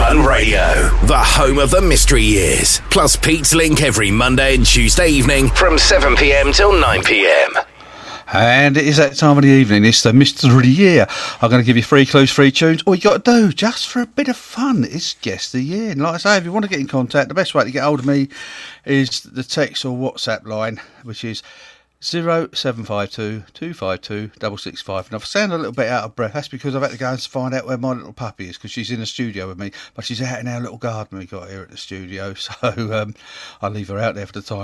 Fun Radio, the home of the mystery years. Plus Pete's Link every Monday and Tuesday evening from 7 p.m. till 9 p.m. And it is that time of the evening. It's the mystery year. I'm going to give you 3 clues, 3 tunes. All you got to do, just for a bit of fun, is guess the year. And like I say, if you want to get in contact, the best way to get hold of me is the text or WhatsApp line, which is 0752 252 665. And if I sound a little bit out of breath, that's because I've had to go and find out where my little puppy is, because she's in the studio with me, but she's out in our little garden we got here at the studio, so I'll leave her out there for the time